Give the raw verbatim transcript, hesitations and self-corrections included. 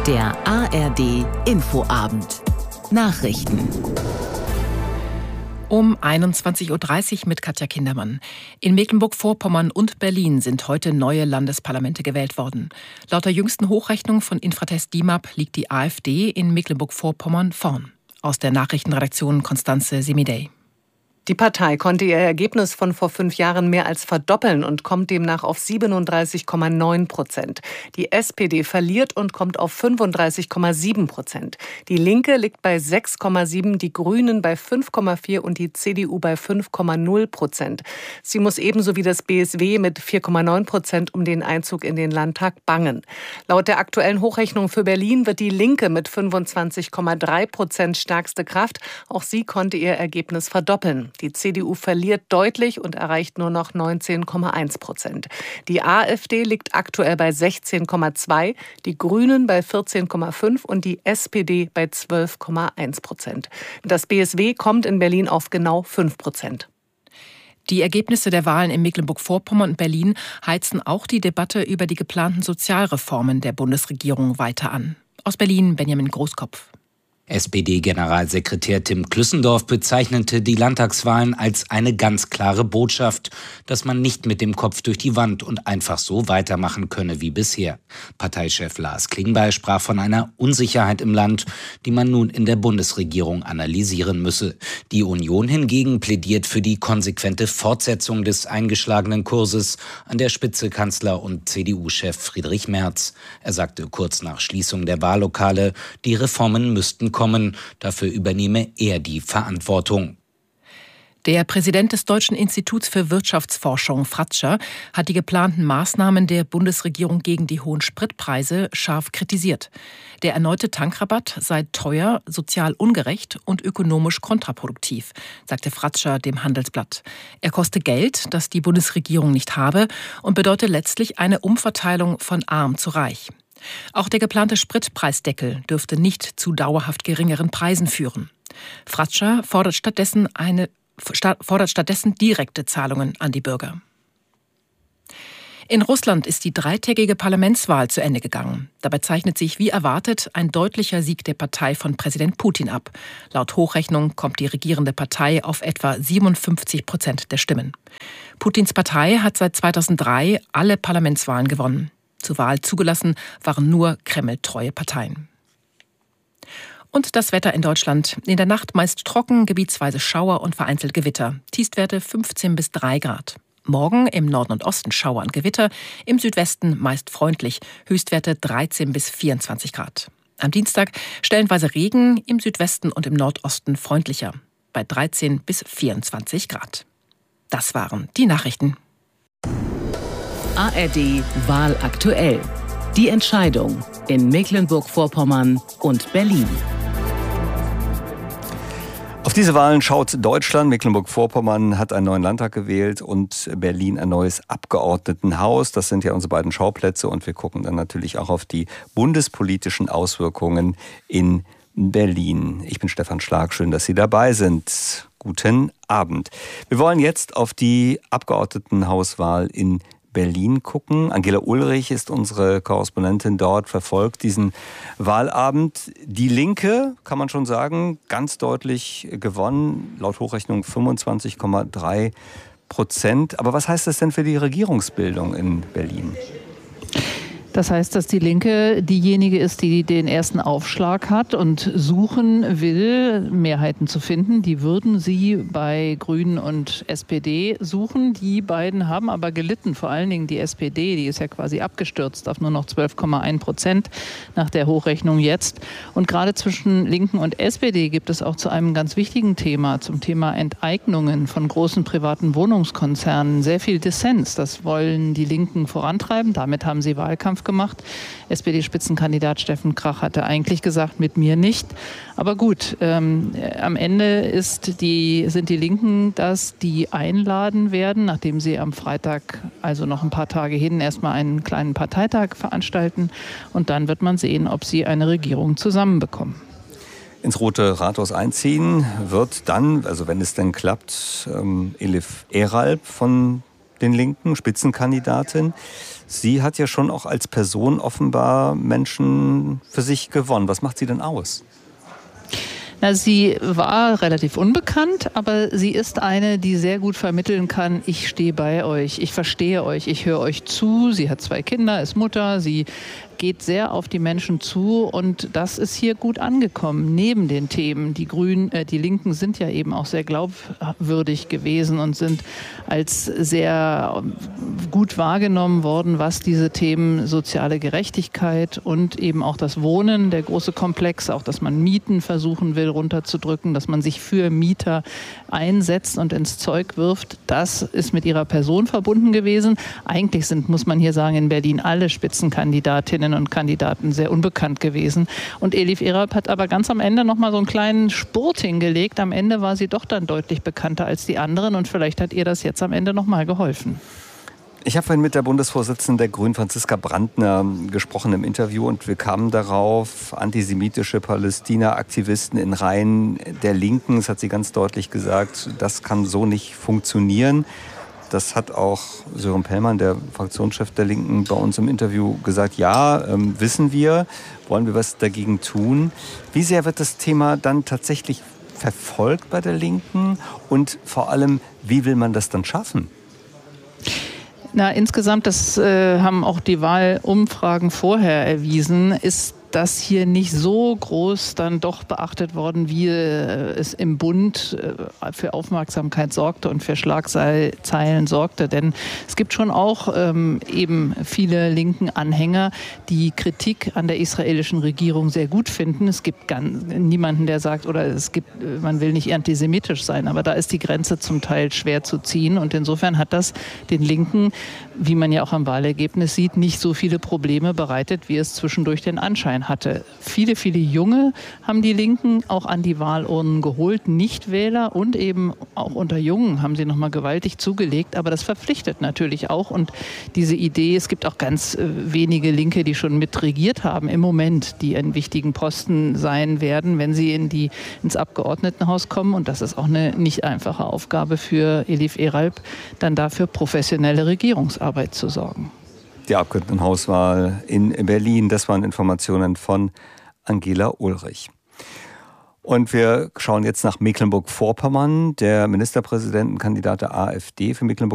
Der A R D Infoabend. Nachrichten. Um einundzwanzig Uhr dreißig mit Katja Kindermann. In Mecklenburg-Vorpommern und Berlin sind heute neue Landesparlamente gewählt worden. Laut der jüngsten Hochrechnung von Infratest D I M A P liegt die AfD in Mecklenburg-Vorpommern vorn. Aus der Nachrichtenredaktion Constanze Semidey. Die Partei konnte ihr Ergebnis von vor fünf Jahren mehr als verdoppeln und kommt demnach auf siebenunddreißig Komma neun Prozent. Die S P D verliert und kommt auf fünfunddreißig Komma sieben Prozent. Die Linke liegt bei sechs Komma sieben, die Grünen bei fünf Komma vier und die C D U bei fünf Komma null Prozent. Sie muss ebenso wie das B S W mit vier Komma neun Prozent um den Einzug in den Landtag bangen. Laut der aktuellen Hochrechnung für Berlin wird die Linke mit fünfundzwanzig Komma drei Prozent stärkste Kraft. Auch sie konnte ihr Ergebnis verdoppeln. Die C D U verliert deutlich und erreicht nur noch neunzehn Komma eins Prozent. Die AfD liegt aktuell bei sechzehn Komma zwei, die Grünen bei vierzehn Komma fünf und die S P D bei zwölf Komma eins Prozent. Das B S W kommt in Berlin auf genau fünf Prozent. Die Ergebnisse der Wahlen in Mecklenburg-Vorpommern und Berlin heizen auch die Debatte über die geplanten Sozialreformen der Bundesregierung weiter an. Aus Berlin Benjamin Großkopf. S P D-Generalsekretär Tim Klüssendorf bezeichnete die Landtagswahlen als eine ganz klare Botschaft, dass man nicht mit dem Kopf durch die Wand und einfach so weitermachen könne wie bisher. Parteichef Lars Klingbeil sprach von einer Unsicherheit im Land, die man nun in der Bundesregierung analysieren müsse. Die Union hingegen plädiert für die konsequente Fortsetzung des eingeschlagenen Kurses, an der Spitze Kanzler und C D U-Chef Friedrich Merz. Er sagte kurz nach Schließung der Wahllokale, die Reformen müssten kommen. Dafür übernehme er die Verantwortung. Der Präsident des Deutschen Instituts für Wirtschaftsforschung, Fratscher, hat die geplanten Maßnahmen der Bundesregierung gegen die hohen Spritpreise scharf kritisiert. Der erneute Tankrabatt sei teuer, sozial ungerecht und ökonomisch kontraproduktiv, sagte Fratscher dem Handelsblatt. Er koste Geld, das die Bundesregierung nicht habe, und bedeute letztlich eine Umverteilung von arm zu reich. Auch der geplante Spritpreisdeckel dürfte nicht zu dauerhaft geringeren Preisen führen. Fratscher fordert stattdessen, eine, fordert stattdessen direkte Zahlungen an die Bürger. In Russland ist die dreitägige Parlamentswahl zu Ende gegangen. Dabei zeichnet sich wie erwartet ein deutlicher Sieg der Partei von Präsident Putin ab. Laut Hochrechnung kommt die regierende Partei auf etwa siebenundfünfzig Prozent der Stimmen. Putins Partei hat seit zweitausenddrei alle Parlamentswahlen gewonnen. Zur Wahl zugelassen waren nur kremltreue Parteien. Und das Wetter in Deutschland. In der Nacht meist trocken, gebietsweise Schauer und vereinzelt Gewitter. Tiefstwerte fünfzehn bis drei Grad. Morgen im Norden und Osten Schauer und Gewitter, im Südwesten meist freundlich. Höchstwerte dreizehn bis vierundzwanzig Grad. Am Dienstag stellenweise Regen, im Südwesten und im Nordosten freundlicher. Bei dreizehn bis vierundzwanzig Grad. Das waren die Nachrichten. A R D Wahl aktuell. Die Entscheidung in Mecklenburg-Vorpommern und Berlin. Auf diese Wahlen schaut Deutschland. Mecklenburg-Vorpommern hat einen neuen Landtag gewählt und Berlin ein neues Abgeordnetenhaus. Das sind ja unsere beiden Schauplätze und wir gucken dann natürlich auch auf die bundespolitischen Auswirkungen in Berlin. Ich bin Stefan Schlag, schön, dass Sie dabei sind. Guten Abend. Wir wollen jetzt auf die Abgeordnetenhauswahl in Berlin gucken. Angela Ulrich ist unsere Korrespondentin dort, verfolgt diesen Wahlabend. Die Linke, kann man schon sagen, ganz deutlich gewonnen, laut Hochrechnung fünfundzwanzig Komma drei Prozent. Aber was heißt das denn für die Regierungsbildung in Berlin? Das heißt, dass die Linke diejenige ist, die den ersten Aufschlag hat und suchen will, Mehrheiten zu finden. Die würden sie bei Grünen und S P D suchen. Die beiden haben aber gelitten, vor allen Dingen die S P D, die ist ja quasi abgestürzt auf nur noch zwölf Komma eins Prozent nach der Hochrechnung jetzt. Und gerade zwischen Linken und S P D gibt es auch zu einem ganz wichtigen Thema, zum Thema Enteignungen von großen privaten Wohnungskonzernen, sehr viel Dissens. Das wollen die Linken vorantreiben. Damit haben sie Wahlkampf gemacht. S P D-Spitzenkandidat Steffen Krach hatte eigentlich gesagt, mit mir nicht. Aber gut, ähm, am Ende ist die, sind die Linken das, die einladen werden, nachdem sie am Freitag, also noch ein paar Tage hin, erstmal einen kleinen Parteitag veranstalten. Und dann wird man sehen, ob sie eine Regierung zusammenbekommen. Ins Rote Rathaus einziehen wird dann, also wenn es denn klappt, ähm, Elif Eralp von den Linken, Spitzenkandidatin. Sie hat ja schon auch als Person offenbar Menschen für sich gewonnen. Was macht sie denn aus? Na, sie war relativ unbekannt, aber sie ist eine, die sehr gut vermitteln kann, ich stehe bei euch, ich verstehe euch, ich höre euch zu. Sie hat zwei Kinder, ist Mutter, sie geht sehr auf die Menschen zu und das ist hier gut angekommen. Neben den Themen, die Grünen, äh, die Linken sind ja eben auch sehr glaubwürdig gewesen und sind als sehr gut wahrgenommen worden, was diese Themen soziale Gerechtigkeit und eben auch das Wohnen, der große Komplex, auch dass man Mieten versuchen will runterzudrücken, dass man sich für Mieter einsetzt und ins Zeug wirft, das ist mit ihrer Person verbunden gewesen. Eigentlich sind, muss man hier sagen, in Berlin alle Spitzenkandidatinnen und Kandidaten sehr unbekannt gewesen. Und Elif Eralp hat aber ganz am Ende noch mal so einen kleinen Spurt hingelegt. Am Ende war sie doch dann deutlich bekannter als die anderen und vielleicht hat ihr das jetzt am Ende noch mal geholfen. Ich habe vorhin mit der Bundesvorsitzenden der Grünen, Franziska Brandner, gesprochen im Interview und wir kamen darauf, antisemitische Palästina-Aktivisten in Reihen der Linken, das hat sie ganz deutlich gesagt, das kann so nicht funktionieren. Das hat auch Sören Pellmann, der Fraktionschef der Linken, bei uns im Interview gesagt, ja, ähm, wissen wir, wollen wir was dagegen tun. Wie sehr wird das Thema dann tatsächlich verfolgt bei der Linken und vor allem, wie will man das dann schaffen? Na, insgesamt, das äh, haben auch die Wahlumfragen vorher erwiesen, ist das hier nicht so groß dann doch beachtet worden, wie äh, es im Bund äh, für Aufmerksamkeit sorgte und für Schlagzeilen sorgte. Denn es gibt schon auch ähm, eben viele linken Anhänger, die Kritik an der israelischen Regierung sehr gut finden. Es gibt ganz, niemanden, der sagt, oder es gibt, man will nicht antisemitisch sein, aber da ist die Grenze zum Teil schwer zu ziehen. Und insofern hat das den Linken, wie man ja auch am Wahlergebnis sieht, nicht so viele Probleme bereitet, wie es zwischendurch den Anschein hatte. Viele, viele Junge haben die Linken auch an die Wahlurnen geholt, Nichtwähler und eben auch unter Jungen haben sie nochmal gewaltig zugelegt, aber das verpflichtet natürlich auch und diese Idee, es gibt auch ganz äh, wenige Linke, die schon mitregiert haben im Moment, die einen wichtigen Posten sein werden, wenn sie in die, ins Abgeordnetenhaus kommen und das ist auch eine nicht einfache Aufgabe für Elif Eralp, dann dafür professionelle Regierungsarbeit zu sorgen. Die Abgeordnetenhauswahl in Berlin, das waren Informationen von Angela Ulrich. Und wir schauen jetzt nach Mecklenburg-Vorpommern. Der Ministerpräsidentenkandidat der AfD für Mecklenburg